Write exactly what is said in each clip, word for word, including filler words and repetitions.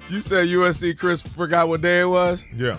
You said U S C Chris forgot what day it was? Yeah.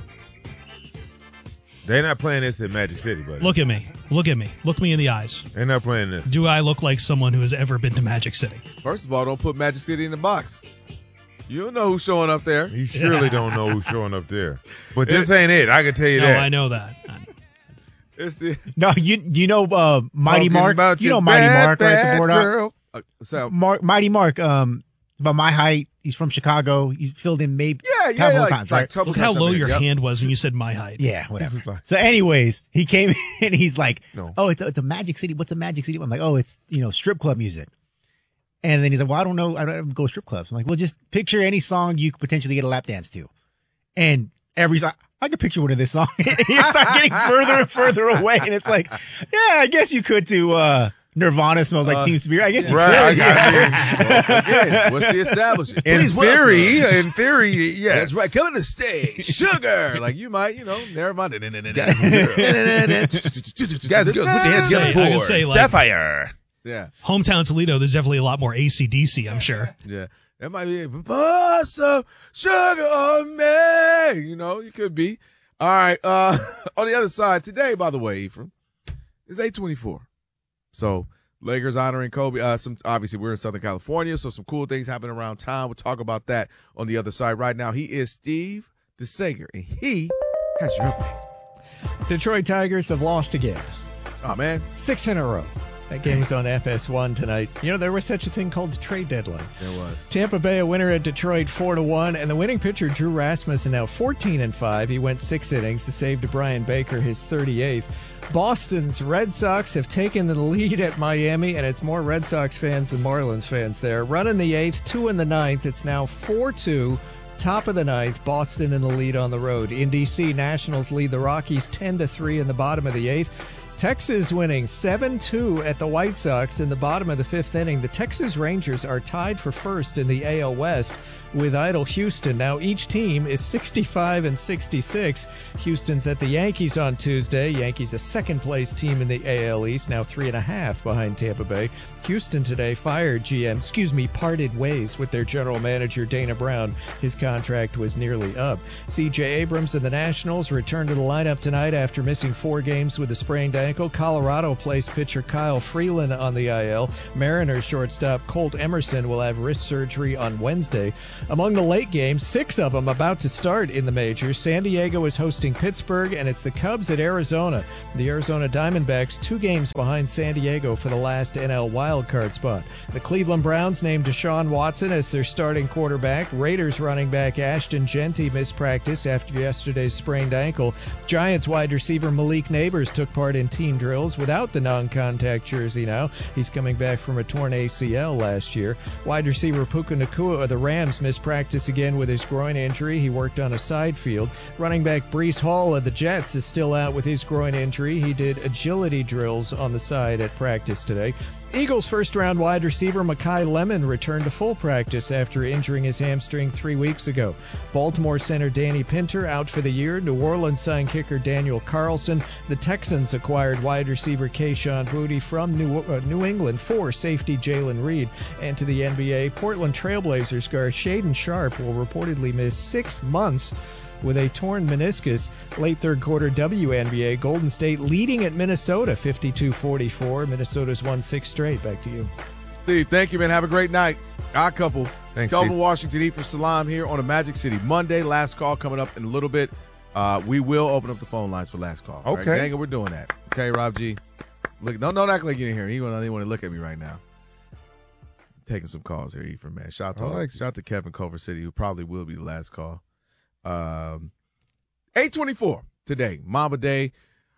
They're not playing this at Magic City, buddy. Look at me. Look at me. Look me in the eyes. They're not playing this. Do I look like someone who has ever been to Magic City? First of all, don't put Magic City in the box. You don't know who's showing up there. You surely don't know who's showing up there. But this ain't it. I can tell you no, that. I know that. I know. It's the No, you you know uh, Mighty Talking Mark. about You your know Mighty bad, Mark, right? bad The board out. girl. Uh, so, Mark, Mighty Mark. Um, about my height. He's from Chicago. He's filled in maybe yeah, a yeah, couple like, of times, like right? couple Look how times low something. your Yep. hand was when you said my height. Yeah, whatever. So, anyways, he came in and he's like, No. "Oh, it's a, it's a Magic City. What's a Magic City?" I'm like, "Oh, it's you know strip club music." And then he's like, "Well, I don't know. I don't go to strip clubs." I'm like, "Well, just picture any song you could potentially get a lap dance to." And every song, I could picture one of this song. You start getting further and further away, and it's like, yeah, I guess you could to uh, Nirvana smells like Uh, Team Spirit. I guess you Right. could. I Yeah. got Again, what's the establishment? In Please theory, welcome. in theory, yes. That's right. Coming to stage, sugar. Like you might, you know, never mind. Guys, go, put your hands together Say- I can for say, like- Sapphire. Yeah, Hometown Toledo, there's definitely a lot more A C D C, I'm sure. yeah. That might be. Put some sugar on me. You know, you could be. All right. Uh, on the other side today, by the way, Ephraim, is eight twenty-four. So Lakers honoring Kobe. Uh, some obviously we're in Southern California, so some cool things happening around town. We'll talk about that on the other side. Right now, he is Steve DeSager, and he has your update. Detroit Tigers have lost again. Oh man, Six in a row. That game was on F S one tonight. You know, there was such a thing called the trade deadline. there was. Tampa Bay a winner at Detroit four to one, and the winning pitcher Drew Rasmussen now fourteen and five. He went six innings to save to Brian Baker his thirty-eighth. Boston's Red Sox have taken the lead at Miami, and it's more Red Sox fans than Marlins fans there. Run in the eighth, two in the ninth. It's now four two. Top of the ninth, Boston in the lead on the road. In D C, Nationals lead the Rockies ten to three in the bottom of the eighth. Texas winning seven two at the White Sox in the bottom of the fifth inning. The Texas Rangers are tied for first in the A L West with idle Houston. Now each team is sixty-five and sixty-six. Houston's at the Yankees on Tuesday. Yankees a second place team in the A L East, now three and a half behind Tampa Bay. Houston today fired G M, excuse me, parted ways with their general manager Dana Brown. His contract was nearly up. C J Abrams and the Nationals return to the lineup tonight after missing four games with a sprained ankle. Colorado placed pitcher Kyle Freeland on the I L. Mariners shortstop Colt Emerson will have wrist surgery on Wednesday. Among the late games, six of them about to start in the majors. San Diego is hosting Pittsburgh, and it's the Cubs at Arizona. The Arizona Diamondbacks two games behind San Diego for the last N L wildcard spot. The Cleveland Browns named Deshaun Watson as their starting quarterback. Raiders running back Ashton Genty missed practice after yesterday's sprained ankle. Giants wide receiver Malik Neighbors took part in team drills without the non-contact jersey now. He's coming back from a torn A C L last year. Wide receiver Puka Nacua of the Rams missed practice again with his groin injury. He worked on a side field. Running back Breece Hall of the Jets is still out with his groin injury. He did agility drills on the side at practice today. Eagles first-round wide receiver Mekhi Lemon returned to full practice after injuring his hamstring three weeks ago. Baltimore center Danny Pinter out for the year. New Orleans signed kicker Daniel Carlson. The Texans acquired wide receiver Kayshon Boutte from New, uh, New England for safety Jalen Reed. And to the N B A, Portland Trailblazers guard Shaden Sharp will reportedly miss six months with a torn meniscus. Late third quarter W N B A, Golden State leading at Minnesota fifty-two forty-four. Minnesota's won six straight. Back to you. Steve, thank you, man. Have a great night. Our couple. Thanks, Kelvin Steve. Washington, Ephraim Salam here on a Magic City Monday. Last call coming up in a little bit. Uh, we will open up the phone lines for last call. Okay. Right? Dang it, we're doing that. Okay, Rob G. Look, don't, don't act like you didn't hear. He don't even want to look at me right now. Taking some calls here, Ephraim, man. Shout out to, I like shout out to Kevin Culver City, who probably will be the last call. Um, eight twenty-four today, Mamba Day,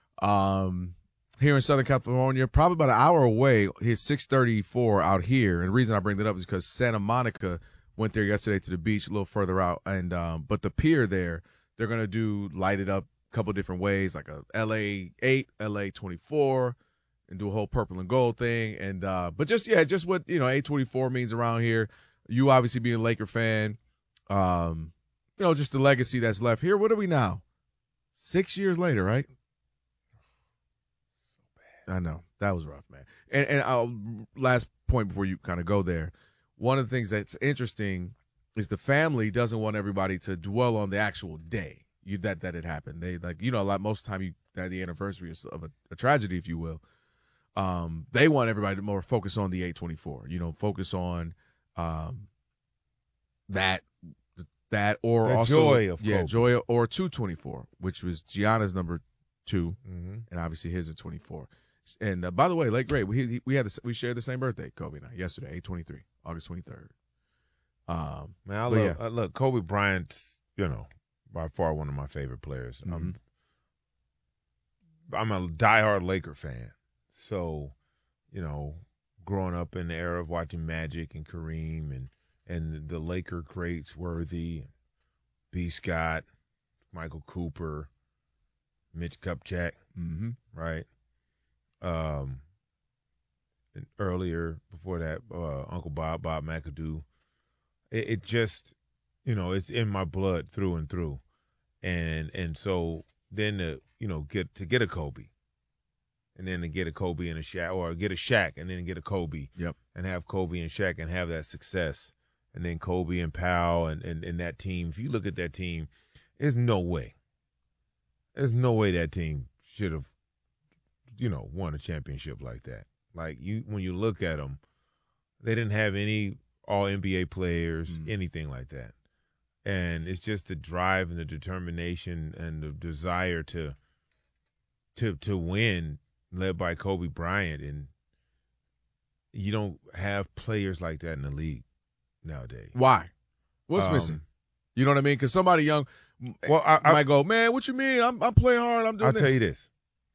um, here in Southern California, probably about an hour away. It's six thirty-four out here, and the reason I bring that up is because Santa Monica went there yesterday to the beach a little further out, and um, but the pier there, they're gonna do light it up a couple different ways, like a L A eight, L A twenty-four, and do a whole purple and gold thing, and uh, but just yeah, just what you know, eight twenty-four means around here. You obviously being a Laker fan, um. You know, just the legacy that's left here. What are we now? Six years later, right? I know. That was rough, man. And and I'll, last point before you kind of go there. One of the things that's interesting is the family doesn't want everybody to dwell on the actual day you that that it happened. They like you know like most of the time you that the anniversary of a, a tragedy, if you will. Um, they want everybody to more focus on the eight twenty-four. You know, focus on um that that or The also joy of yeah Kobe. joy or two twenty-four, which was Gianna's number two, Mm-hmm. and obviously his at twenty-four. And uh, by the way, late great, we we had the, we shared the same birthday, Kobe and I, yesterday, eight twenty-three, August twenty-third. Um, Man, I But love, yeah. uh, look, Kobe Bryant's, you know, by far one of my favorite players. I'm, I'm a diehard Laker fan. So, you know, growing up in the era of watching Magic and Kareem and, and the Laker greats, Worthy, B. Scott, Michael Cooper, Mitch Kupchak, mm-hmm. right? Um, and earlier, before that, uh, Uncle Bob, Bob McAdoo. It, it just, you know, it's in my blood through and through, and and so then to you know get to get a Kobe, and then to get a Kobe and a Shaq, or get a Shaq and then get a Kobe, Yep. and have Kobe and Shaq and have that success, and then Kobe and Powell and and, and that team. If you look at that team, there's no way, there's no way that team should have, you know, won a championship like that. Like you, when you look at them, they didn't have any all N B A players, Mm. anything like that. And it's just the drive and the determination and the desire to to to win, led by Kobe Bryant. And you don't have players like that in the league nowadays. Why? What's Um, missing? You know what I mean? Because somebody young Well, I, I, might go, man, what you mean? I'm I'm playing hard. I'm doing I'll this. tell you this.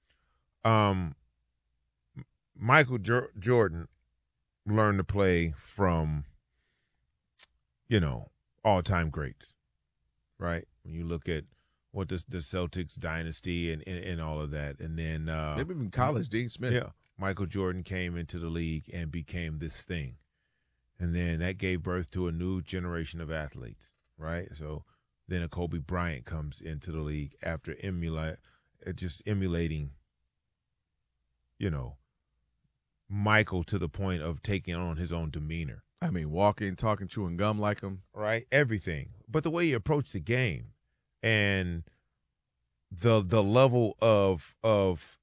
Um, Michael Jor- Jordan learned to play from, you know, all-time greats, right? When you look at what the, the Celtics dynasty and, and, and all of that, and then uh, Maybe in college, Dean Smith. yeah, Michael Jordan came into the league and became this thing, and then that gave birth to a new generation of athletes, right? So then a Kobe Bryant comes into the league after emulate, uh, just emulating, you know, Michael to the point of taking on his own demeanor. I mean, walking, talking, chewing gum like him. Right, everything, but the way he approached the game, and the the level of of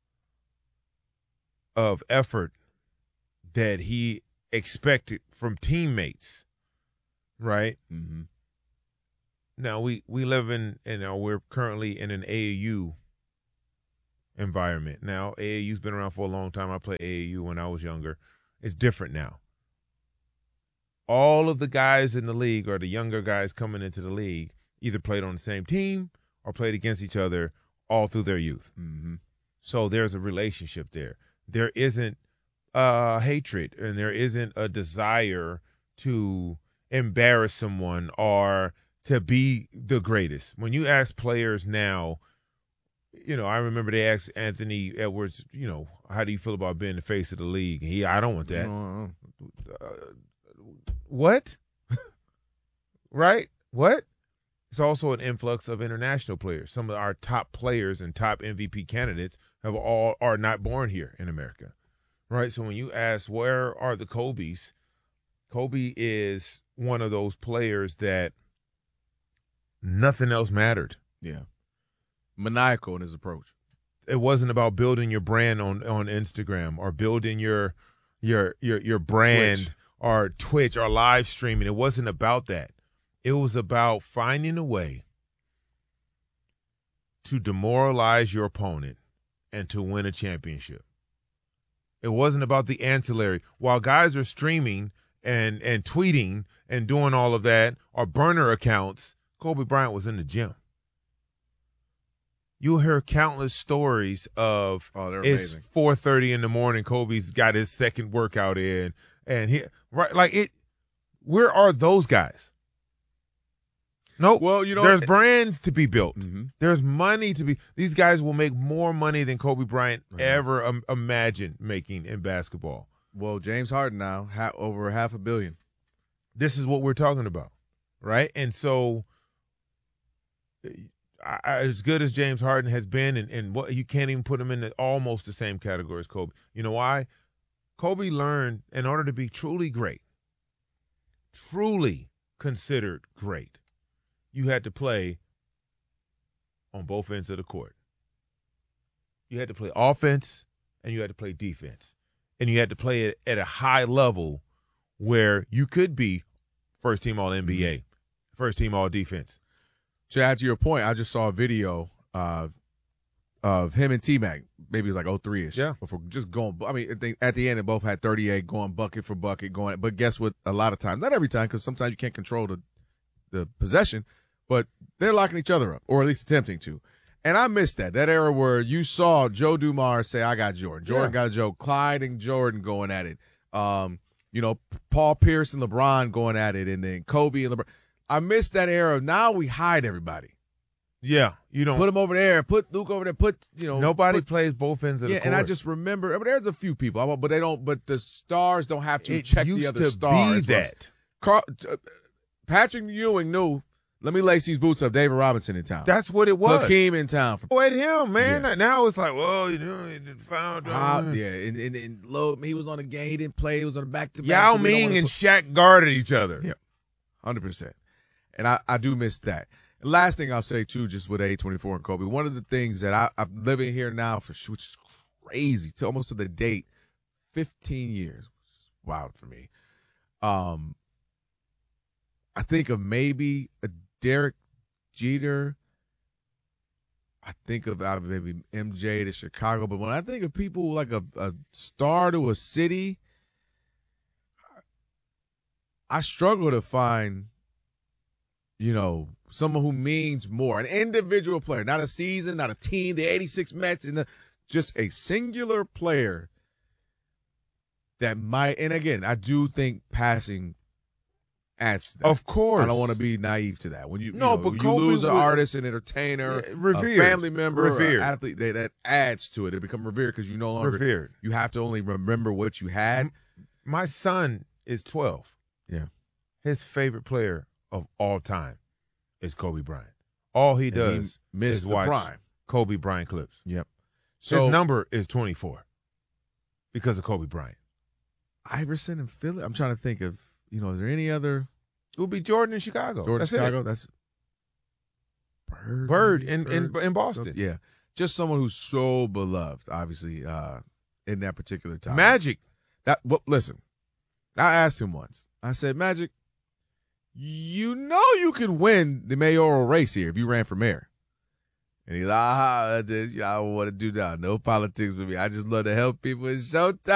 of effort that he expected from teammates, right? Mm-hmm. Now we we live in, you know, we're currently in an A A U environment. Now A A U's been around for a long time. I played A A U when I was younger. It's different now. All of the guys in the league, or the younger guys coming into the league, either played on the same team or played against each other all through their youth. Mm-hmm. So there's a relationship there. There isn't uh, hatred, and there isn't a desire to embarrass someone or to be the greatest. When you ask players now, you know, I remember they asked Anthony Edwards, you know, how do you feel about being the face of the league? He, I don't want that. Uh, what? Right? What? It's also an influx of international players. Some of our top players and top M V P candidates have all are not born here in America, right? So when you ask where are the Kobes, Kobe is one of those players that nothing else mattered. Yeah. Maniacal in his approach. It wasn't about building your brand on, on Instagram or building your your your your brand Twitch. or Twitch or live streaming. It wasn't about that. It was about finding a way to demoralize your opponent and to win a championship. It wasn't about the ancillary. While guys are streaming and and tweeting and doing all of that, or burner accounts, Kobe Bryant was in the gym. You'll hear countless stories of Oh, they're it's amazing. four thirty in the morning, Kobe's got his second workout in, and he right like it. Where are those guys? Nope. Well, you know, there's brands to be built. Mm-hmm. There's money to be. These guys will make more money than Kobe Bryant Right. ever um, imagined making in basketball. Well, James Harden now, ha- over half a billion. This is what we're talking about, right? And so, I, I, as good as James Harden has been, and, and what you can't even put him in the, almost the same category as Kobe. You know why? Kobe learned, in order to be truly great, truly considered great. You had to play on both ends of the court. You had to play offense and you had to play defense. And you had to play it at a high level where you could be first team all N B A, first team all defense. To add to your point, I just saw a video uh, of him and T-Mac. Maybe it was like oh three ish. Yeah. Before just going. I mean, I think at the end, they both had thirty-eight going bucket for bucket going. But guess what? A lot of times, not every time, because sometimes you can't control the the possession, but they're locking each other up, or at least attempting to. And I missed that. That era where you saw Joe Dumars say, I got Jordan. Jordan Yeah. got Joe. Clyde and Jordan going at it. Um, you know, Paul Pierce and LeBron going at it, and then Kobe and LeBron. I missed that era. Now we hide everybody. Yeah, you don't. Put him over there. Put Luke over there. Put, you know. nobody put, plays both ends of yeah, the court. and I just remember, I mean, there's a few people, I won't- but they don't, but the stars don't have to it check used the other to stars. be that. Carl, uh, Patrick Ewing knew, let me lace these boots up. David Robinson in town. That's what it was. Hakeem in town. For, Oh, at him, man. Yeah. Now it's like, well, you know, he found. Uh, uh, yeah, and, and, and Lo, he was on the game. He didn't play. He was on the back-to-back. Yao so we don't Ming wanna and put- Shaq guarded each other. Yeah. one hundred percent. And I, I do miss that. And last thing I'll say, too, just with A twenty-four and Kobe, one of the things that I, I'm living here now, for which is crazy, to almost to the date, fifteen years. Wild for me. Um, I think of maybe a Derek Jeter. I think of out of maybe M J to Chicago. But when I think of people like a, a star to a city, I struggle to find, you know, someone who means more. An individual player, not a season, not a team, the eighty-six Mets, and the, just a singular player that might, and again, I do think passing adds to that. Of course. I don't want to be naive to that. When you, No, you know, but you Kobe lose an was- artist, an entertainer, Yeah, a revered. family member, Revered. an athlete, that, that adds to it. It become revered because you no longer, Revered. you have to only remember what you had. My son is twelve. Yeah. His favorite player of all time is Kobe Bryant. All he And does he missed is the watch prime. Kobe Bryant clips. Yep. So So his number is twenty-four because of Kobe Bryant. Iverson and Philly. I'm trying to think of, you know, is there any other It would be Jordan in Chicago. Jordan That's Chicago? It. That's Bird. Bird maybe? in, in Bird? in Boston. So- yeah. Just someone who's so beloved, obviously, uh, in that particular time. Magic. That well, listen, I asked him once. I said, Magic, you know you could win the mayoral race here if you ran for mayor. And he's like, ah, I don't want to do that. No politics with me. I just love to help people. It's showtime.